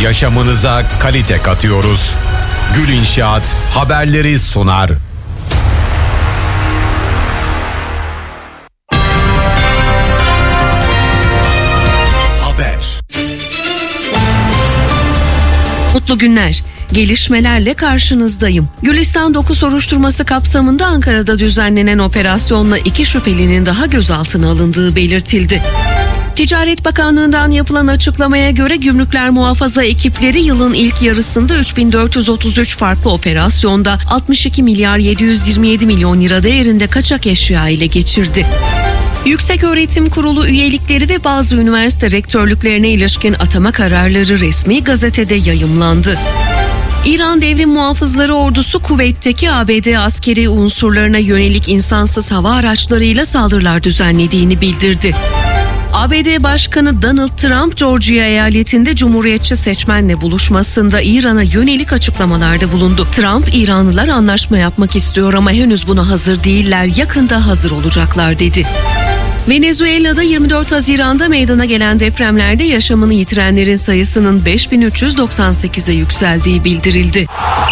Yaşamınıza kalite katıyoruz. Gül İnşaat haberleri sunar. Mutlu günler. Gelişmelerle karşınızdayım. Gülistan 9 soruşturması kapsamında Ankara'da düzenlenen operasyonla 2 şüphelinin daha gözaltına alındığı belirtildi. Ticaret Bakanlığı'ndan yapılan açıklamaya göre gümrükler muhafaza ekipleri yılın ilk yarısında 3433 farklı operasyonda 62 milyar 727 milyon lira değerinde kaçak eşya ele geçirdi. Yükseköğretim Kurulu üyelikleri ve bazı üniversite rektörlüklerine ilişkin atama kararları resmi gazetede yayımlandı. İran Devrim Muhafızları Ordusu Kuveyt'teki ABD askeri unsurlarına yönelik insansız hava araçlarıyla saldırılar düzenlediğini bildirdi. ABD Başkanı Donald Trump, Georgia eyaletinde Cumhuriyetçi seçmenle buluşmasında İran'a yönelik açıklamalarda bulundu. Trump, İranlılar anlaşma yapmak istiyor ama henüz buna hazır değiller, yakında hazır olacaklar dedi. Venezuela'da 24 Haziran'da meydana gelen depremlerde yaşamını yitirenlerin sayısının 5398'e yükseldiği bildirildi.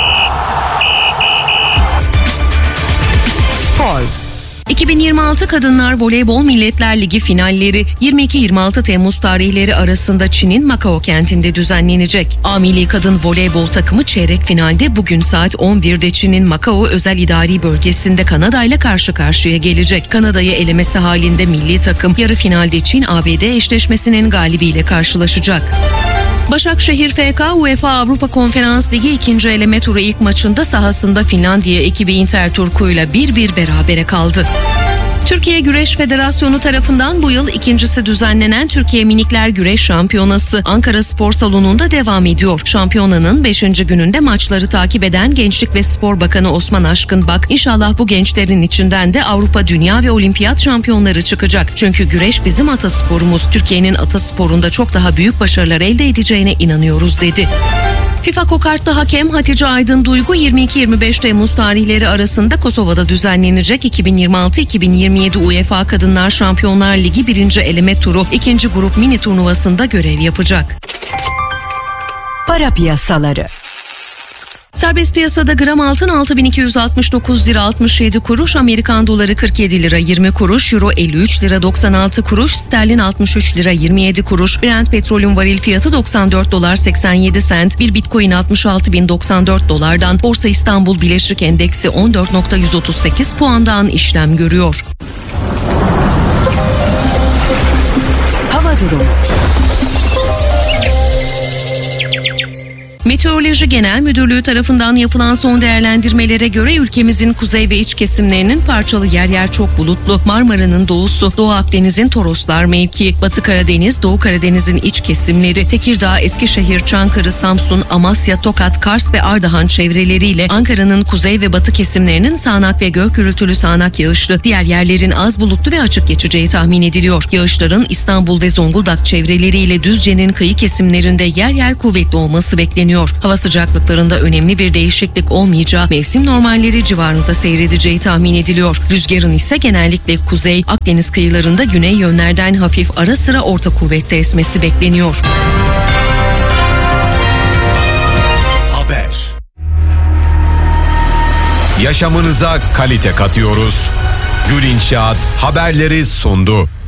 Spor. 2026 Kadınlar Voleybol Milletler Ligi finalleri 22-26 Temmuz tarihleri arasında Çin'in Macao kentinde düzenlenecek. A Milli Kadın Voleybol takımı çeyrek finalde bugün saat 11'de Çin'in Macao Özel İdari Bölgesi'nde Kanada ile karşı karşıya gelecek. Kanada'yı elemesi halinde milli takım yarı finalde Çin-ABD eşleşmesinin galibiyle karşılaşacak. Başakşehir FK UEFA Avrupa Konferans Ligi 2. eleme turu ilk maçında sahasında Finlandiya ekibi Interturku ile 1-1 berabere kaldı. Türkiye Güreş Federasyonu tarafından bu yıl ikincisi düzenlenen Türkiye Minikler Güreş Şampiyonası Ankara Spor Salonu'nda devam ediyor. Şampiyonanın 5. gününde maçları takip eden Gençlik ve Spor Bakanı Osman Aşkınbak, inşallah bu gençlerin içinden de Avrupa, Dünya ve Olimpiyat şampiyonları çıkacak. Çünkü güreş bizim atasporumuz. Türkiye'nin atasporunda çok daha büyük başarılar elde edeceğine inanıyoruz dedi. FIFA Kokartlı hakem Hatice Aydın Duygu 22-25 Temmuz tarihleri arasında Kosova'da düzenlenecek 2026-2027 UEFA Kadınlar Şampiyonlar Ligi 1. eleme turu 2. grup mini turnuvasında görev yapacak. Para piyasaları. Serbest piyasada gram altın 6269 lira 67 kuruş, Amerikan doları 47 lira 20 kuruş, euro 53 lira 96 kuruş, sterlin 63 lira 27 kuruş, Brent petrolün varil fiyatı 94 dolar 87 sent, bir bitcoin 66.094 dolardan, Borsa İstanbul Bileşik Endeksi 14.138 puandan işlem görüyor. Hava durumu. Meteoroloji Genel Müdürlüğü tarafından yapılan son değerlendirmelere göre ülkemizin kuzey ve iç kesimlerinin parçalı yer yer çok bulutlu, Marmara'nın doğusu, Doğu Akdeniz'in Toroslar mevki, Batı Karadeniz, Doğu Karadeniz'in iç kesimleri, Tekirdağ, Eskişehir, Çankırı, Samsun, Amasya, Tokat, Kars ve Ardahan çevreleriyle Ankara'nın kuzey ve batı kesimlerinin sağanak ve gök gürültülü sağanak yağışlı, diğer yerlerin az bulutlu ve açık geçeceği tahmin ediliyor. Yağışların İstanbul ve Zonguldak çevreleriyle Düzce'nin kıyı kesimlerinde yer yer kuvvetli olması bekleniyor. Hava sıcaklıklarında önemli bir değişiklik olmayacağı, mevsim normalleri civarında seyredeceği tahmin ediliyor. Rüzgarın ise genellikle kuzey, Akdeniz kıyılarında güney yönlerden hafif ara sıra orta kuvvette esmesi bekleniyor. Haber. Yaşamınıza kalite katıyoruz. Gül İnşaat haberleri sundu.